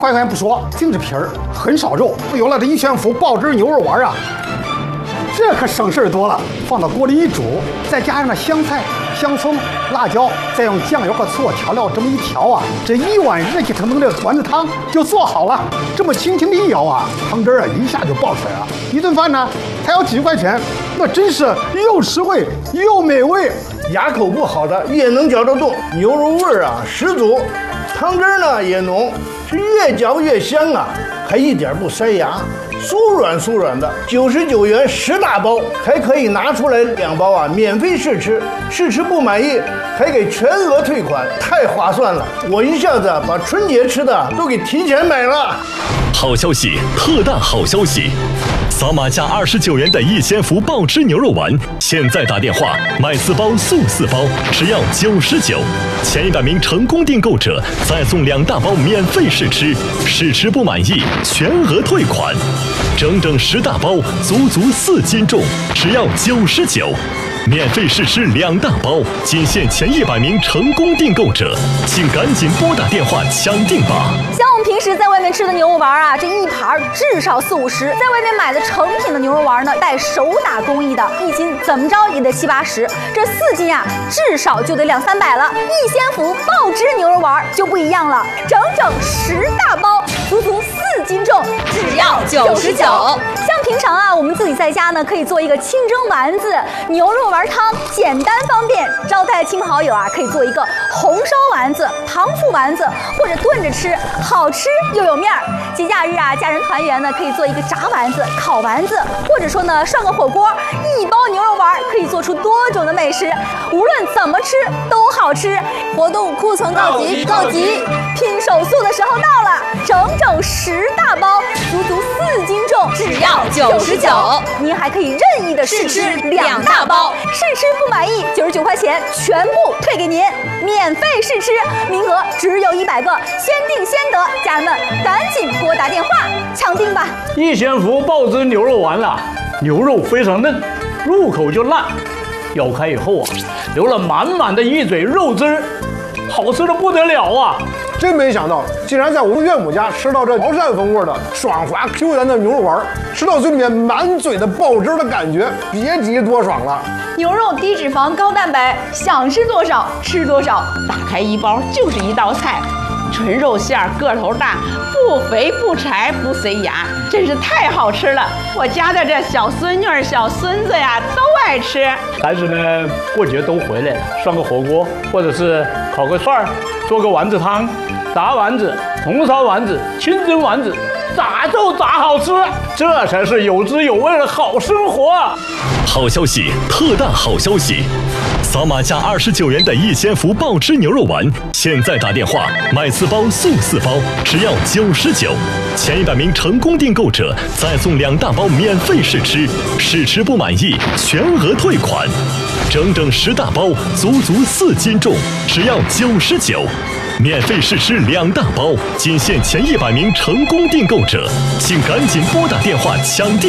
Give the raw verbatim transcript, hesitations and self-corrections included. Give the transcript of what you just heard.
坏坏不说，净是皮儿，很少肉。有了这一全福爆汁牛肉丸啊，这可省事儿多了。放到锅里一煮，再加上那香菜、香葱、辣椒，再用酱油和醋调料这么一调啊，这一碗热气腾腾的丸子汤就做好了。这么轻轻的一舀啊，汤汁儿啊一下就爆出来了。一顿饭呢才要几十块钱，那真是又实惠又美味。 牙口不好的也能嚼得动，牛肉味儿啊十足，汤汁儿呢也浓，是越嚼越香啊，还一点不塞牙，酥软酥软的。九十九元十大包，还可以拿出来两包啊，免费试吃，试吃不满意还给全额退款，太划算了！我一下子把春节吃的都给提前买了。 好消息，特大好消息！扫码加二十九元的一千福爆汁牛肉丸，现在打电话买四包送四包，只要九十九。前一百名成功订购者再送两大包免费试吃，试吃不满意全额退款。整整十大包，足足四斤重，只要九十九。免费试吃两大包，仅限前一百名成功订购者，请赶紧拨打电话抢订吧。 像我们平时在外面吃的牛肉丸啊，这一盘至少四五十，在外面买的成品的牛肉丸呢，带手打工艺的，一斤怎么着也得七八十，这四斤啊，至少就得两三百了。一仙福爆汁牛肉丸就不一样了，整整十大包，足足四斤重，只要九十九。像平常啊，我们自己在家呢，可以做一个清蒸丸子、牛肉丸汤，简单方便。招待亲朋好友啊，可以做一个红烧丸子、糖醋丸子，或者炖着吃，好吃又有面儿。节假日啊，家人团圆呢，可以做一个炸丸子、烤丸子，或者说呢涮个火锅。一包牛肉丸可以做出多种的美食，无论怎么吃都好吃。活动库存告急告急，拼手速的时候到了，整整十大包，足足四斤重，只要九十九。您还可以任意的试吃两大包，试吃不满意九十九块钱全部退给您，免费试吃，名额只有一百个，先定先得，家人们赶紧拨打电话抢订吧。 一仙福爆汁牛肉丸了，牛肉非常嫩，入口就烂，咬开以后啊，流了满满的一嘴肉汁儿，好吃的不得了啊！ 真没想到，竟然在我们岳母家吃到这潮汕风味的爽滑 Q 弹的牛肉丸，吃到嘴里面满嘴的爆汁的感觉，别提多爽了。 牛肉低脂肪高蛋白，想吃多少吃多少，打开一包就是一道菜。纯肉馅儿个头大，不肥不柴不塞牙，真是太好吃了！我家的这小孙女儿、小孙子呀都爱吃。 孩子们过节都回来了，涮个火锅，或者是烤个串儿，做个丸子汤，炸丸子、红烧丸子、清蒸丸子，咋就咋好吃，这才是有滋有味的好生活啊！ 好消息，特大好消息！扫码加二十九元的一千福爆汁牛肉丸，现在打电话买四包送四包，只要九十九。前一百名成功订购者再送两大包免费试吃，试吃不满意全额退款。整整十大包，足足四斤重，只要九十九。免费试吃两大包，仅限前一百名成功订购者，请赶紧拨打电话抢订。